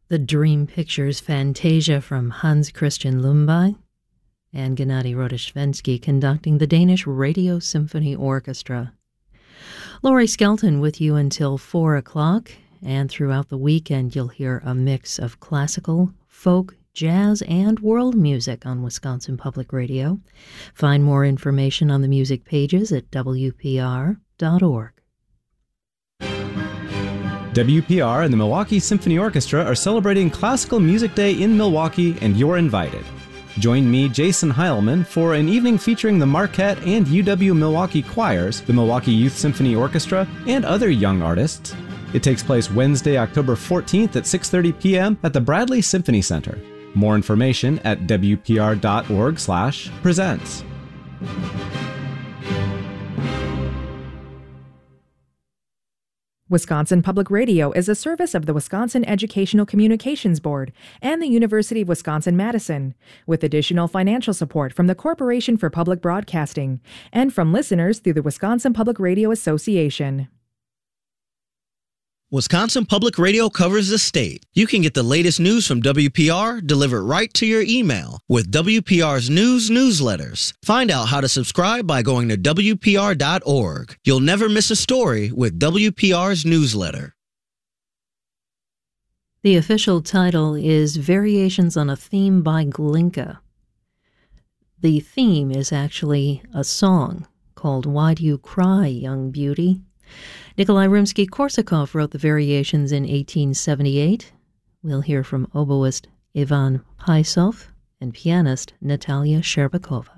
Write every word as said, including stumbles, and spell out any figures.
the Dream Pictures Fantasia from Hans Christian Lumbai, and Gennady Rodishvensky conducting the Danish Radio Symphony Orchestra. Laurie Skelton with you until four o'clock, and throughout the weekend you'll hear a mix of classical, folk, jazz, and world music on Wisconsin Public Radio. Find more information on the music pages at W P R dot org. W P R and the Milwaukee Symphony Orchestra are celebrating Classical Music Day in Milwaukee, and you're invited. Join me, Jason Heilman, for an evening featuring the Marquette and U W Milwaukee choirs, the Milwaukee Youth Symphony Orchestra, and other young artists. It takes place Wednesday, October fourteenth at six thirty p.m. at the Bradley Symphony Center. More information at W P R dot org slash presents. Wisconsin Public Radio is a service of the Wisconsin Educational Communications Board and the University of Wisconsin-Madison, with additional financial support from the Corporation for Public Broadcasting and from listeners through the Wisconsin Public Radio Association. Wisconsin Public Radio covers the state. You can get the latest news from W P R delivered right to your email with W P R's news newsletters. Find out how to subscribe by going to W P R dot org. You'll never miss a story with W P R's newsletter. The official title is Variations on a Theme by Glinka. The theme is actually a song called Why Do You Cry, Young Beauty? Nikolai Rimsky-Korsakov wrote the variations in eighteen seventy-eight. We'll hear from oboist Ivan Paisov and pianist Natalia Sherbakova.